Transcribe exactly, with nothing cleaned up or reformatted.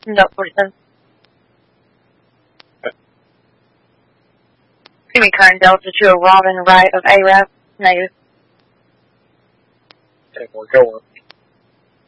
No, forty-seven. Give me current Delta to a Robin right of A R A P. Negative. ten more, go on.